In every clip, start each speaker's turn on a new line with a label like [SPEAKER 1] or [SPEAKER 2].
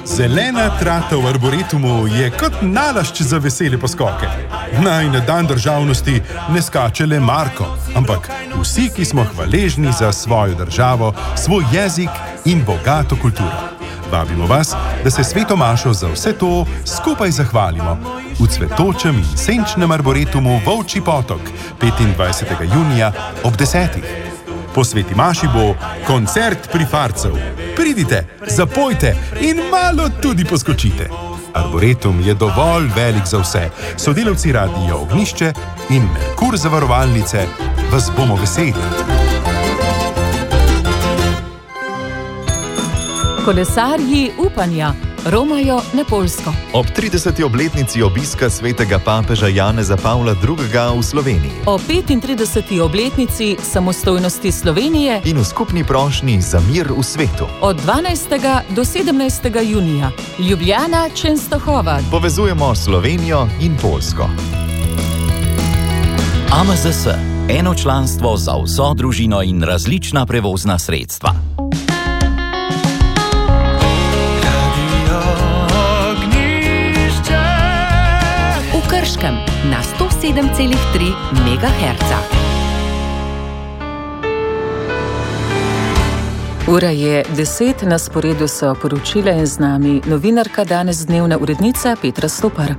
[SPEAKER 1] Zelena trata v Arboretumu je kot nalašč za vesele poskoke. Naj na dan državnosti ne skače le Marko, ampak vsi, ki smo hvaležni za svojo državo, svoj jezik in bogato kulturo. Vabimo vas, da se Sveto mašo za vse to skupaj zahvalimo v cvetočem in senčnem Arboretumu Volčji potok 25. junija ob 10. Po Sveti maši bo koncert prifarcev. Pridite, zapojte in malo tudi poskočite. Arboretum je dovolj velik za vse. Sodelavci Radia Ognjišče in Merkur zavarovalnice vas bomo veseli.
[SPEAKER 2] Kolesarji upanja romajo na Poljsko.
[SPEAKER 3] Ob 30. obletnici obiska svetega papeža Janeza Pavla II. V Sloveniji.
[SPEAKER 2] O 35. obletnici samostojnosti Slovenije
[SPEAKER 3] in v skupni prošnji za mir v svetu.
[SPEAKER 2] Od 12. do 17. junija. Ljubljana, Częstochowa.
[SPEAKER 3] Povezujemo Slovenijo in Poljsko.
[SPEAKER 4] AMZS. Eno članstvo za vso družino in različna prevozna sredstva. Na 107,3 MHz.
[SPEAKER 2] Ura je 10, na sporedu so poročila in z nami novinarka, danes dnevna urednica Petra Stopar.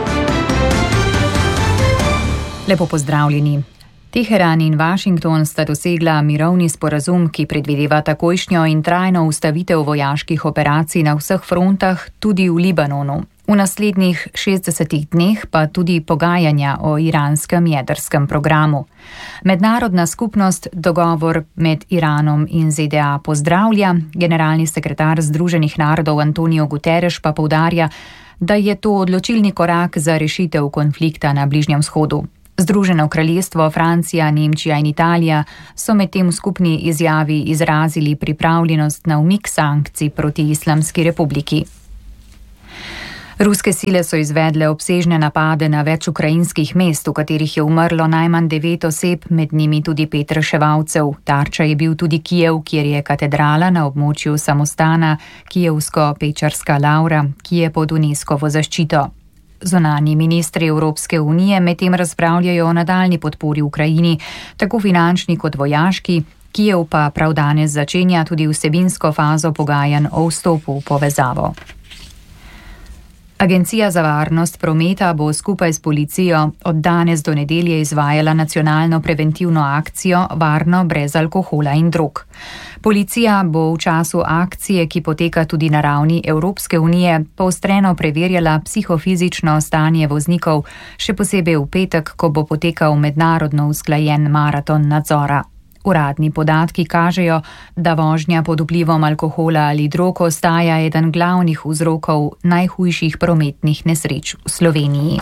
[SPEAKER 5] Lepo pozdravljeni. Teheran in Washington sta dosegla mirovni sporazum, ki predvideva takojšnjo in trajno ustavitev vojaških operacij na vseh frontah, tudi v Libanonu. V naslednjih 60 dneh pa tudi pogajanja o iranskem jedrskem programu. Mednarodna skupnost dogovor med Iranom in ZDA pozdravlja, generalni sekretar Združenih narodov Antonio Guterres pa poudarja, da je to odločilni korak za rešitev konflikta na Bližnjem vzhodu. Združeno kraljestvo, Francija, Nemčija in Italija so medtem v skupni izjavi izrazili pripravljenost na umik sankcij proti Islamski republiki. Ruske sile so izvedle obsežne napade na več ukrajinskih mest, v katerih je umrlo najmanj 9 oseb, med njimi tudi 5 reševalcev. Tarča je bil tudi Kijev, kjer je katedrala na območju samostana Kijevsko-Pečarska Lavra, ki je pod UNESCOvo zaščito. Zunanji ministri Evropske unije medtem razpravljajo o nadaljnji podpori Ukrajini, tako finančni kot vojaški. Kijev pa prav danes začenja tudi vsebinsko fazo pogajanj o vstopu v povezavo. Agencija za varnost prometa bo skupaj s policijo od danes do nedelje izvajala nacionalno preventivno akcijo Varno brez alkohola in drog. Policija bo v času akcije, ki poteka tudi na ravni Evropske unije, poostreno preverjala psihofizično stanje voznikov, še posebej v petek, ko bo potekal mednarodno usklajen maraton nadzora. Uradni podatki kažejo, da vožnja pod vplivom alkohola ali drog ostaja eden glavnih vzrokov najhujših prometnih nesreč v Sloveniji.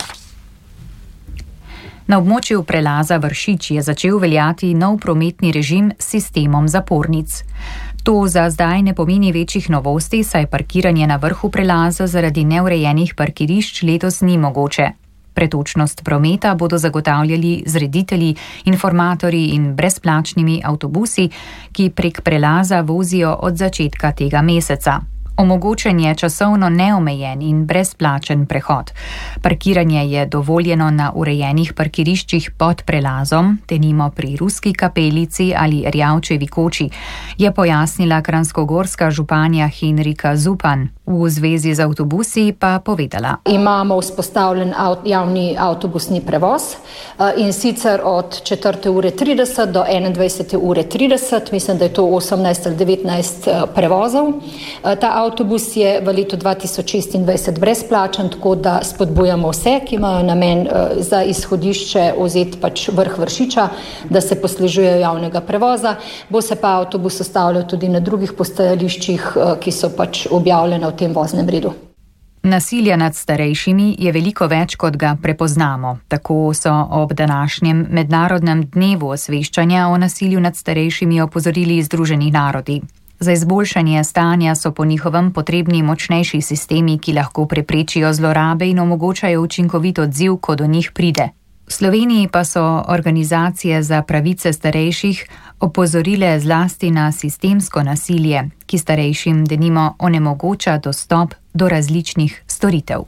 [SPEAKER 5] Na območju prelaza Vršič je začel veljati nov prometni režim s sistemom zapornic. To za zdaj ne pomeni večjih novosti, saj parkiranje na vrhu prelaza zaradi neurejenih parkirišč letos ni mogoče. Pretočnost prometa bodo zagotavljali zreditelji, informatorji in brezplačnimi avtobusi, ki prek prelaza vozijo od začetka tega meseca. Omogočen je časovno neomejen in brezplačen prehod. Parkiranje je dovoljeno na urejenih parkiriščih pod prelazom, denimo pri Ruski kapelici ali Rjavčevi koči, je pojasnila kranjskogorska županja Henrika Zupan. V zvezi z avtobusi pa povedala.
[SPEAKER 6] Imamo vzpostavljen javni avtobusni prevoz in sicer od 4:30 do 21:30, mislim, da je to 18 ali 19 prevozov. Ta avtobus je v letu 2026 brezplačen, tako da spodbujamo vse, ki imajo namen za izhodišče vzeti pač vrh Vršiča, da se poslužujejo javnega prevoza. Bo se pa avtobus ustavljal tudi na drugih postajališčih, ki so pač objavljene v tem voznem redu.
[SPEAKER 5] Nasilja nad starejšimi je veliko več, kot ga prepoznamo. Tako so ob današnjem mednarodnem dnevu osveščanja o nasilju nad starejšimi opozorili Združeni narodi. Za izboljšanje stanja so po njihovem potrebni močnejši sistemi, ki lahko preprečijo zlorabe in omogočajo učinkovit odziv, ko do njih pride. V Sloveniji pa so organizacije za pravice starejših opozorile zlasti na sistemsko nasilje, ki starejšim denimo onemogoča dostop do različnih storitev.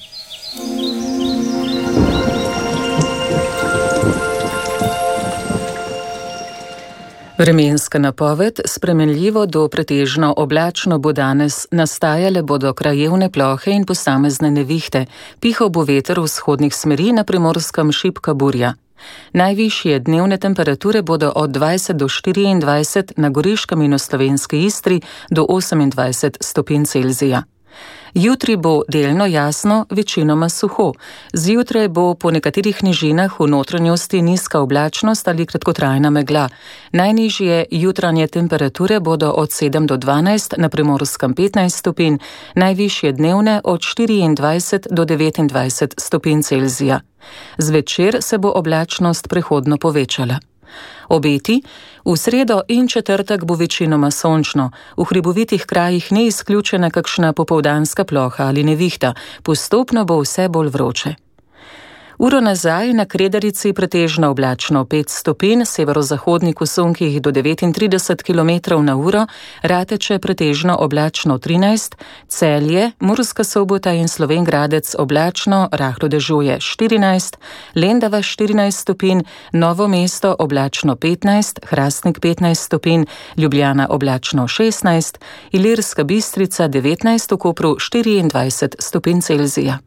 [SPEAKER 2] Vremenska napoved: spremenljivo do pretežno oblačno bo danes, nastajale bodo krajevne plohe in posamezne nevihte, pihal bo veter vzhodnih smeri, na Primorskem šibka burja. Najvišje dnevne temperature bodo od 20 do 24, na Goriškem in v Slovenski Istri do 28 stopinj Celzija. Jutri bo delno jasno, večinoma suho. Zjutraj bo po nekaterih nižinah v notranjosti nizka oblačnost ali kratkotrajna megla. Najnižje jutranje temperature bodo od 7 do 12, na Primorskem 15 stopinj, najvišje dnevne od 24 do 29 stopinj Celzija. Zvečer se bo oblačnost prehodno povečala. Obeti: v sredo in četrtek bo večinoma sončno, v hribovitih krajih ni izključena kakšna popoldanska ploha ali nevihta, postopno bo vse bolj vroče. Uro nazaj na Kredarici pretežno oblačno 5 stopinj, severozahodnik v sunkih do 39 km/h, Rateče pretežno oblačno 13, Celje, Murska Sobota in Slovenj Gradec oblačno, rahlo dežuje 14, Lendava 14 stopinj, Novo mesto oblačno 15, Hrastnik 15 stopinj, Ljubljana oblačno 16, Ilirska Bistrica 19, v Kopru 24 stopinj Celzija.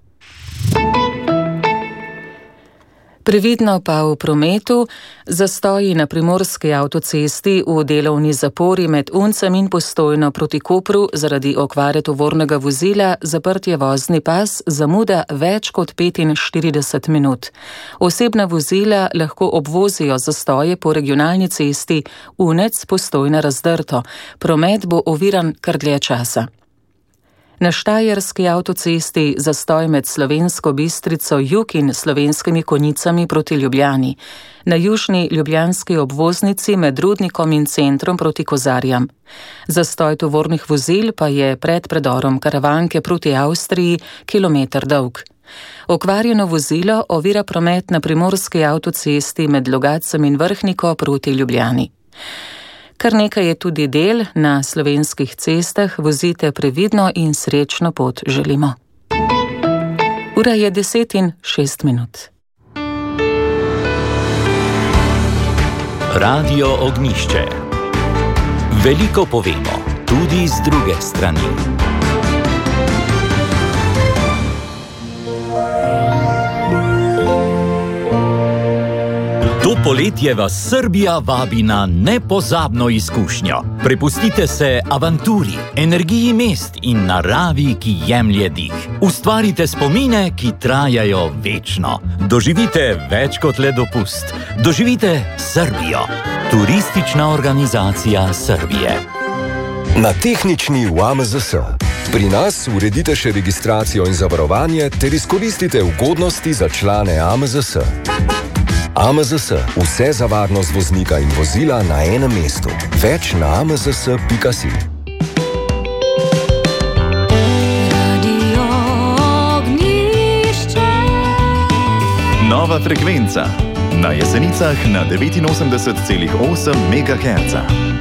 [SPEAKER 2] Previdno pa v prometu: zastoji na primorski avtocesti v delovni zapori med Uncem in Postojno proti Kopru zaradi okvare tovornega vozila, zaprtje vozni pas, zamuda več kot 45 minut. Osebna vozila lahko obvozijo zastoje po regionalni cesti Unec Postojna Razdrto. Promet bo oviran kar dlje časa. Na štajerski avtocesti zastoj med Slovensko Bistrico jug in Slovenskimi Konjicami proti Ljubljani. Na južni ljubljanski obvoznici med Rudnikom in centrom proti Kozarjam. Zastoj tovornih vozil pa je pred predorom Karavanke proti Avstriji kilometer dolg. Okvarjeno vozilo ovira promet na primorski avtocesti med Logatcem in Vrhniko proti Ljubljani. Kar nekaj je tudi del na slovenskih cestah, vozite previdno in srečno pot želimo. Ura je 10:06.
[SPEAKER 4] Radio Ognjišče. Veliko povemo, tudi z druge strani. To poletje vas Srbija vabi na nepozabno izkušnjo. Prepustite se avanturi, energiji mest in naravi, ki jemlje dih. Ustvarite spomine, ki trajajo večno. Doživite več kot le dopust. Doživite Srbijo. Turistična organizacija Srbije.
[SPEAKER 7] Na tehnični v AMZS. Pri nas uredite še registracijo in zavarovanje ter izkoristite ugodnosti za člane AMZS. AMZS. Vse za varnost voznika in vozila na enem mestu. Več na amzs.si.
[SPEAKER 3] Nova frekvenca. Na Jesenicah na 89,8 MHz.